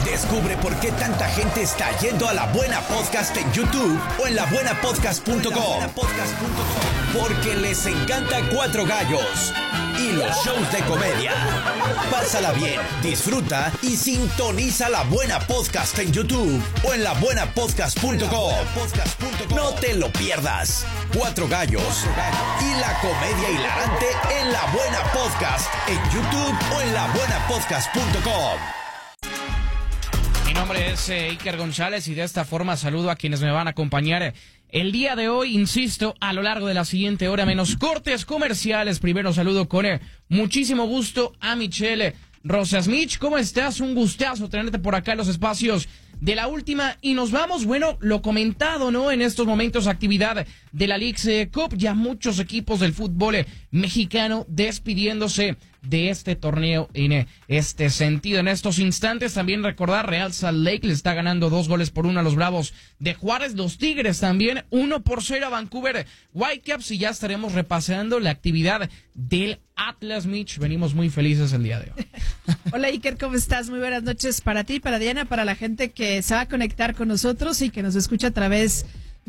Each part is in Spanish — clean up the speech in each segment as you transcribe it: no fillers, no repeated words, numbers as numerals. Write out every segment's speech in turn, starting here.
Descubre por qué tanta gente está yendo a La Buena Podcast en YouTube o en labuenapodcast.com. Porque les encanta Cuatro Gallos y los shows de comedia. Pásala bien, disfruta y sintoniza La Buena Podcast en YouTube o en labuenapodcast.com. No te lo pierdas. Cuatro Gallos y la comedia hilarante en La Buena Podcast en YouTube o en labuenapodcast.com. Mi nombre es Iker González y de esta forma saludo a quienes me van a acompañar el día de hoy, insisto, a lo largo de la siguiente hora, menos cortes comerciales. Primero saludo con muchísimo gusto a Michelle Rosas. Mitch, ¿cómo estás? Un gustazo tenerte por acá en los espacios de La Última. Y nos vamos, bueno, lo comentado, ¿no? En estos momentos, actividad de la Leagues Cup. Ya muchos equipos del fútbol mexicano despidiéndose de este torneo en este sentido. En estos instantes, también recordar, Real Salt Lake le está ganando 2-1 a los Bravos de Juárez. Los Tigres también 1-0 a Vancouver Whitecaps. Y ya estaremos repasando la actividad del Atlas. Mitch, venimos muy felices el día de hoy. Hola Iker, ¿cómo estás? Muy buenas noches para ti, para Diana, para la gente que se va a conectar con nosotros y que nos escucha a través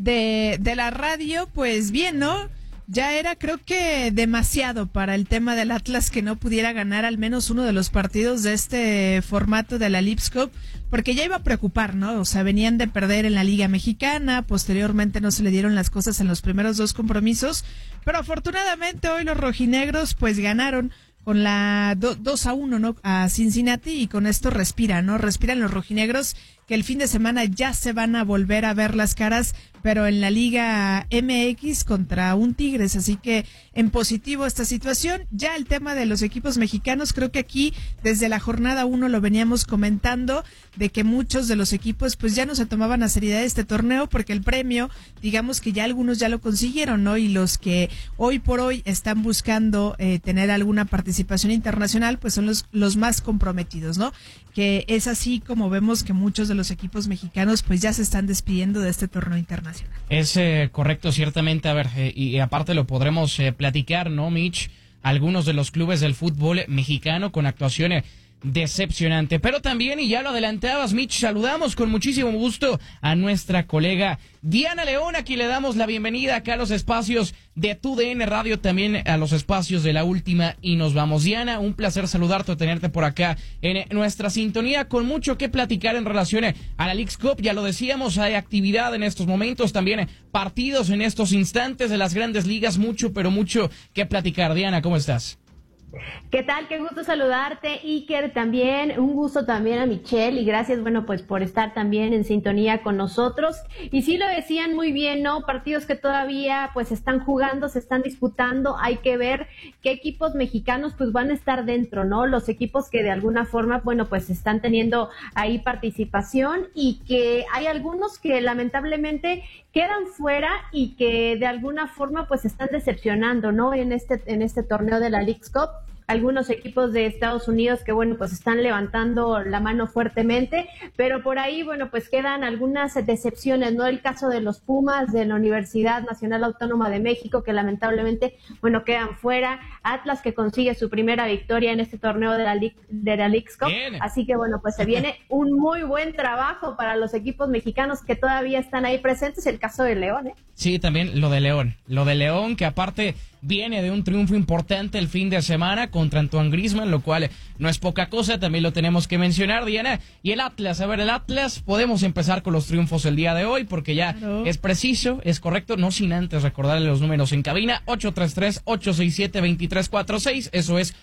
de la radio. Pues bien, ¿no? Ya era, creo que demasiado para el tema del Atlas que no pudiera ganar al menos uno de los partidos de este formato de la Leagues Cup, porque ya iba a preocupar, ¿no? O sea, venían de perder en la Liga Mexicana, posteriormente no se le dieron las cosas en los primeros dos compromisos, pero afortunadamente hoy los rojinegros pues ganaron con la 2-1, ¿no? A Cincinnati, y con esto respiran, ¿no? Respiran los rojinegros, que el fin de semana ya se van a volver a ver las caras, pero en la Liga MX contra un Tigres, así que en positivo esta situación. Ya el tema de los equipos mexicanos, creo que aquí desde la jornada 1 lo veníamos comentando, de que muchos de los equipos pues ya no se tomaban a seriedad este torneo, porque el premio, digamos que ya algunos ya lo consiguieron, ¿no? Y los que hoy por hoy están buscando tener alguna participación internacional, pues son los más comprometidos, ¿no? Que es así como vemos que muchos de los equipos mexicanos pues ya se están despidiendo de este torneo internacional. Es correcto, ciertamente. A ver, y aparte lo podremos platicar, ¿no, Mitch? Algunos de los clubes del fútbol mexicano con actuaciones decepcionante. Pero también, y ya lo adelantabas, Mitch, saludamos con muchísimo gusto a nuestra colega Diana León. Aquí le damos la bienvenida acá a los espacios de TUDN Radio, también a los espacios de La Última, y nos vamos. Diana, un placer saludarte, tenerte por acá en nuestra sintonía, con mucho que platicar en relación a la Leagues Cup. Ya lo decíamos, hay actividad en estos momentos, también partidos en estos instantes de las grandes ligas, mucho, pero mucho que platicar. Diana, ¿cómo estás? ¿Qué tal? Qué gusto saludarte, Iker, también, un gusto también a Michelle, y gracias, bueno, pues por estar también en sintonía con nosotros. Y sí lo decían muy bien, ¿no? Partidos que todavía pues se están jugando, se están disputando, hay que ver qué equipos mexicanos pues van a estar dentro, ¿no? Los equipos que de alguna forma, bueno, pues están teniendo ahí participación, y que hay algunos que lamentablemente quedan fuera y que de alguna forma pues están decepcionando, ¿no? En este torneo de la Leagues Cup. Algunos equipos de Estados Unidos que, bueno, pues están levantando la mano fuertemente, pero por ahí, bueno, pues quedan algunas decepciones, ¿no? El caso de los Pumas de la Universidad Nacional Autónoma de México, que lamentablemente, bueno, quedan fuera. Atlas, que consigue su primera victoria en este torneo de la Leagues Cup. Bien. Así que, bueno, pues se viene un muy buen trabajo para los equipos mexicanos que todavía están ahí presentes. El caso de León, ¿eh? Sí, también lo de León, que aparte viene de un triunfo importante el fin de semana contra Antoine Griezmann, lo cual no es poca cosa, también lo tenemos que mencionar, Diana. Y el Atlas, a ver, el Atlas, podemos empezar con los triunfos el día de hoy, porque ya es preciso, es correcto, no sin antes recordarle los números en cabina: 833-867-2346, eso es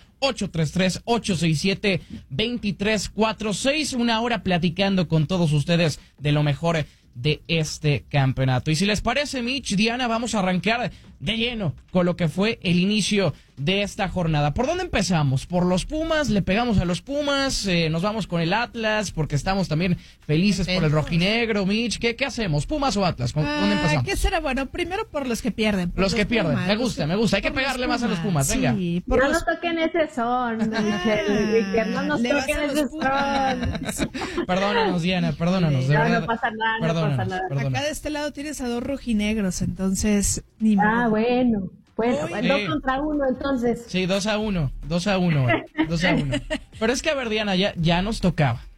833-867-2346, una hora platicando con todos ustedes de lo mejor de este campeonato. Y si les parece, Mitch, Diana, vamos a arrancar de lleno con lo que fue el inicio de esta jornada. ¿Por dónde empezamos? ¿Por los Pumas? ¿Le pegamos a los Pumas? ¿Nos vamos con el Atlas? Porque estamos también felices por el rojinegro, Mitch. ¿Qué hacemos? ¿Pumas o Atlas? ¿Dónde empezamos? ¿Qué será? Bueno, primero por los que pierden. Los que pierden. Me gusta. Hay que pegarle más a los Pumas. Venga. Sí, no nos toquen ese son. No nos toquen ese son. Perdónanos, Diana, perdónanos. De verdad. No pasa nada, Perdónanos. Acá de este lado tienes a dos rojinegros, entonces ni modo. Bueno, 2-1 entonces. Sí, 2-1. Pero es que, a ver, Diana, ya nos tocaba.